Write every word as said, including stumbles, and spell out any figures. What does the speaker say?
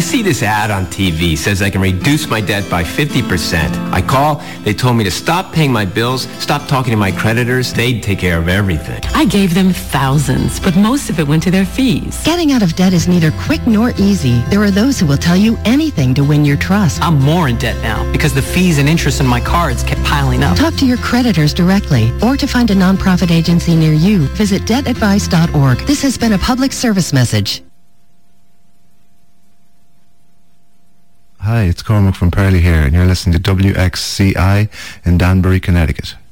see this ad on T V. Says I can reduce my debt by fifty percent. I call, they told me to stop paying my bills, stop talking to my creditors. They'd take care of everything. I gave them thousands, but most of it went to their fees. Getting out of debt is neither quick nor easy. There are those who will tell you anything to win your trust. I'm more in debt now because the fees and interest on my cards kept piling up. Talk to your creditors directly, or to find a nonprofit agency near you, visit debt advice dot org. This has been a public service message. Hi, it's Cormac from Pearlie here, and you're listening to W X C I in Danbury, Connecticut.